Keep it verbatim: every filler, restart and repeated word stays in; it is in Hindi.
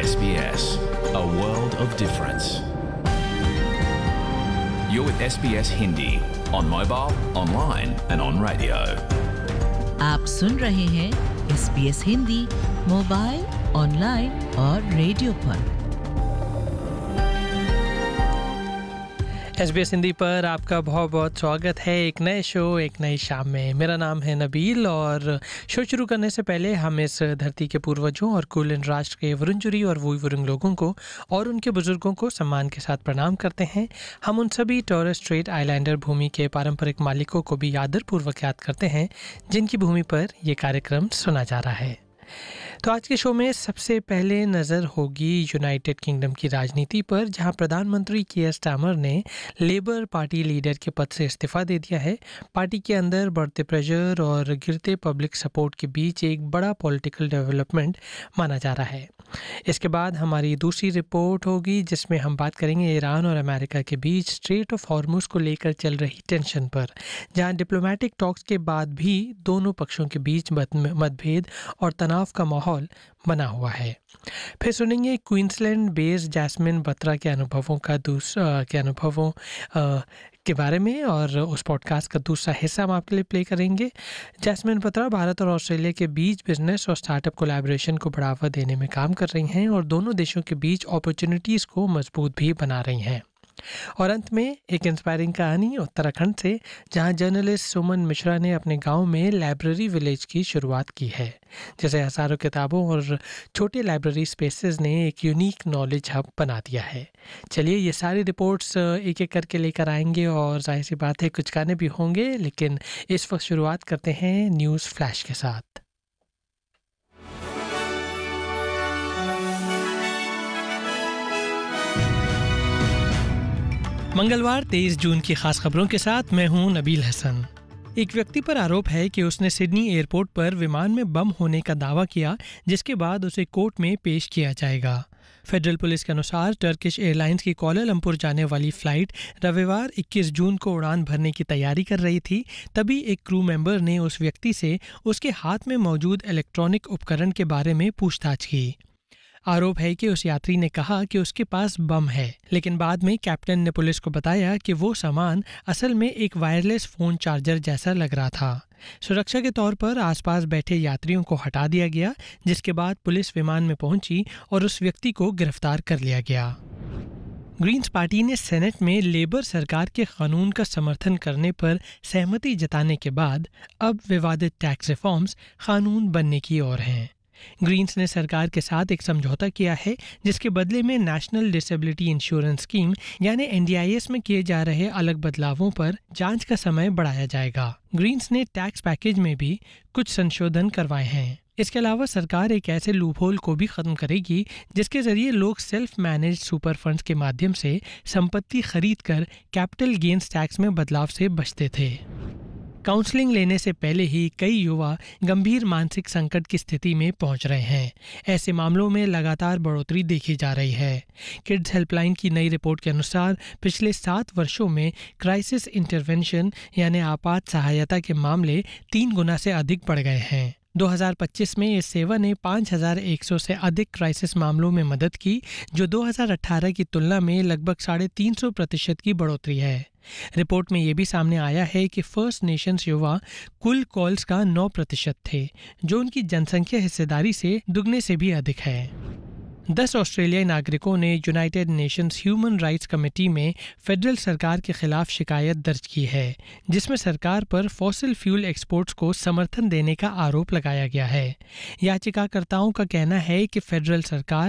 S B S, a world of difference. You're with S B S Hindi on mobile, online and on radio. आप सुन रहे हैं S B S Hindi mobile, online और रेडियो पर। एस बी एस हिंदी पर आपका बहुत बहुत स्वागत है एक नए शो एक नई शाम में। मेरा नाम है नबील और शो शुरू करने से पहले हम इस धरती के पूर्वजों और कुलीन राष्ट्र के वुरुंजुरी और वुई वुरुंग लोगों को और उनके बुजुर्गों को सम्मान के साथ प्रणाम करते हैं। हम उन सभी टॉरस स्ट्रेट आइलैंडर भूमि के पारंपरिक मालिकों को भी आदरपूर्वक याद करते हैं जिनकी भूमि पर यह कार्यक्रम सुना जा रहा है। तो आज के शो में सबसे पहले नज़र होगी यूनाइटेड किंगडम की राजनीति पर, जहां प्रधानमंत्री कीयर स्टार्मर ने लेबर पार्टी लीडर के पद से इस्तीफा दे दिया है। पार्टी के अंदर बढ़ते प्रेशर और गिरते पब्लिक सपोर्ट के बीच एक बड़ा पॉलिटिकल डेवलपमेंट माना जा रहा है। इसके बाद हमारी दूसरी रिपोर्ट होगी जिसमें हम बात करेंगे ईरान और अमेरिका के बीच स्ट्रेट ऑफ हॉर्मुज को लेकर चल रही टेंशन पर, जहां डिप्लोमेटिक टॉक्स के बाद भी दोनों पक्षों के बीच मतभेद और तनाव का माहौल बना हुआ है। फिर सुनेंगे क्वींसलैंड बेस्ड जैस्मिन बत्रा के अनुभवों का दूसरा के अनुभवों आ, के बारे में, और उस पॉडकास्ट का दूसरा हिस्सा हम आपके लिए प्ले करेंगे। जैस्मिन बत्रा भारत और ऑस्ट्रेलिया के बीच बिजनेस और स्टार्टअप कोलैबोरेशन को बढ़ावा देने में काम कर रही हैं और दोनों देशों के बीच अपॉर्चुनिटीज़ को मजबूत भी बना रही हैं। और अंत में एक इंस्पायरिंग कहानी उत्तराखंड से, जहां जर्नलिस्ट सुमन मिश्रा ने अपने गांव में लाइब्रेरी विलेज की शुरुआत की है। जैसे हज़ारों किताबों और छोटे लाइब्रेरी स्पेसेस ने एक यूनिक नॉलेज हब बना दिया है। चलिए ये सारी रिपोर्ट्स एक एक करके लेकर आएंगे और जाहिर सी बात है कुछ गाने भी होंगे, लेकिन इस वक्त शुरुआत करते हैं न्यूज़ फ्लैश के साथ। मंगलवार तेईस जून की खास खबरों के साथ मैं हूं नबील हसन। एक व्यक्ति पर आरोप है कि उसने सिडनी एयरपोर्ट पर विमान में बम होने का दावा किया, जिसके बाद उसे कोर्ट में पेश किया जाएगा। फेडरल पुलिस के अनुसार टर्किश एयरलाइंस की कोलालंपुर जाने वाली फ्लाइट रविवार इक्कीस जून को उड़ान भरने की तैयारी कर रही थी। तभी एक क्रू मेंबर ने उस व्यक्ति से उसके हाथ में मौजूद इलेक्ट्रॉनिक उपकरण के बारे में पूछताछ की। आरोप है कि उस यात्री ने कहा कि उसके पास बम है, लेकिन बाद में कैप्टन ने पुलिस को बताया कि वो सामान असल में एक वायरलेस फ़ोन चार्जर जैसा लग रहा था। सुरक्षा के तौर पर आसपास बैठे यात्रियों को हटा दिया गया, जिसके बाद पुलिस विमान में पहुंची और उस व्यक्ति को गिरफ्तार कर लिया गया। ग्रीन्स पार्टी ने सेनेट में लेबर सरकार के कानून का समर्थन करने पर सहमति जताने के बाद अब विवादित टैक्स रिफॉर्म्स कानून बनने की ओर हैं। ग्रीन्स ने सरकार के साथ एक समझौता किया है जिसके बदले में नेशनल डिसेबिलिटी इंश्योरेंस स्कीम यानी एन डी आई एस में किए जा रहे अलग बदलावों पर जांच का समय बढ़ाया जाएगा। ग्रीन्स ने टैक्स पैकेज में भी कुछ संशोधन करवाए हैं। इसके अलावा सरकार एक ऐसे लूपहोल को भी खत्म करेगी जिसके जरिए लोग सेल्फ मैनेज्ड सुपर फंड्स के माध्यम से संपत्ति खरीद कर कैपिटल गेन्स टैक्स में बदलाव से बचते थे। काउंसलिंग लेने से पहले ही कई युवा गंभीर मानसिक संकट की स्थिति में पहुंच रहे हैं। ऐसे मामलों में लगातार बढ़ोतरी देखी जा रही है। किड्स हेल्पलाइन की नई रिपोर्ट के अनुसार पिछले सात वर्षों में क्राइसिस इंटरवेंशन यानी आपात सहायता के मामले तीन गुना से अधिक बढ़ गए हैं। दो हज़ार पच्चीस में इस सेवा ने पाँच हज़ार एक सौ से अधिक क्राइसिस मामलों में मदद की, जो दो हज़ार अठारह की तुलना में लगभग साढ़े तीन सौ प्रतिशत की बढ़ोतरी है। रिपोर्ट में यह भी सामने आया है कि फर्स्ट नेशंस युवा कुल कॉल्स का नौ प्रतिशत थे, जो उनकी जनसंख्या हिस्सेदारी से दुगने से भी अधिक है। दस ऑस्ट्रेलियाई नागरिकों ने United Nations human rights committee में फेडरल सरकार के खिलाफ शिकायत दर्ज की है, जिसमें सरकार पर फॉसिल फ्यूल एक्सपोर्ट्स को समर्थन देने का आरोप लगाया गया है। याचिकाकर्ताओं का कहना है कि फेडरल सरकार